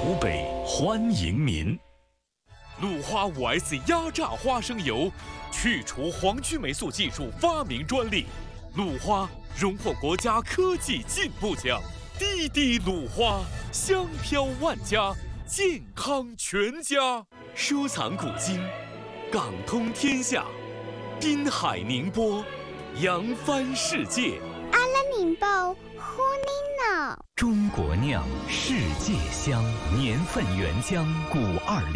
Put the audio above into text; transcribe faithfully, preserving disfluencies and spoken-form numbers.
湖北欢迎您。 鲁花 五 S 压榨花生油，去除黄曲霉素技术发明专利。鲁花荣获国家科技进步奖。滴滴鲁花，香飘万家，健康全家。收藏古今，港通天下，滨海宁波，扬帆世界。 阿拉宁波，呼尼诺。 中国酿，世界香，年份原浆，古二零。